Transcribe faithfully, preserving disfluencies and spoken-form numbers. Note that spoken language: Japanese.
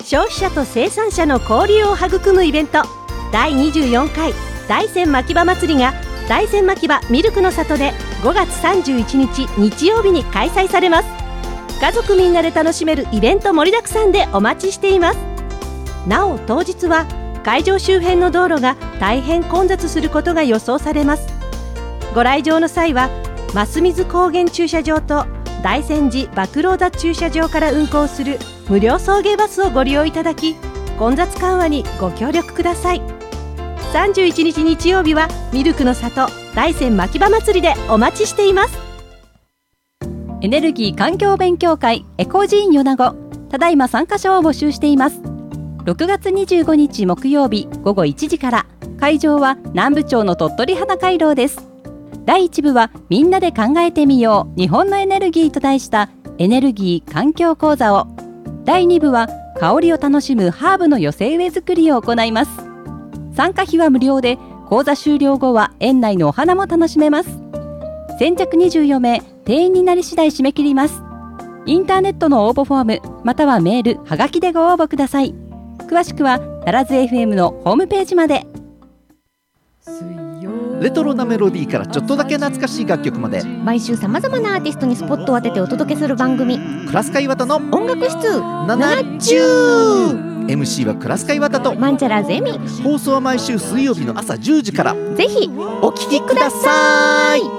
消費者と生産者の交流を育むイベントだいにじゅうよんかい大山牧場祭りが大山牧場ミルクの里でごがつさんじゅういちにち日曜日に開催されます。家族みんなで楽しめるイベント盛りだくさんでお待ちしています。なお当日は会場周辺の道路が大変混雑することが予想されます。ご来場の際は増水高原駐車場と大山寺麦老座駐車場から運行する無料送迎バスをご利用いただき、混雑緩和にご協力ください。さんじゅういちにち日曜日はミルクの里大山牧場祭りでお待ちしています。 エネルギー環境勉強会エコジーン米子、ただいま参加者を募集しています。ろくがつにじゅうごにち木曜日ごごいちじから、会場は南部町の鳥取花回廊です。だいいち部はみんなで考えてみよう日本のエネルギーと題したエネルギー環境講座を、だいに部は香りを楽しむハーブの寄せ植え作りを行います。参加費は無料で、講座終了後は園内のお花も楽しめます。先着にじゅうよんめい、定員になり次第締め切ります。インターネットの応募フォームまたはメール、はがきでご応募ください。詳しくはタラズ エフエム のホームページまで。 レトロなメロディーからちょっとだけ懐かしい楽曲まで、 毎週さまざまなアーティストにスポットを当ててお届けする番組、 クラスカイワタの音楽室ななじゅう。 エムシー はクラスカイワタとマンチャラゼミ。 放送は毎週水曜日の朝じゅうじから。 ぜひお聞きください。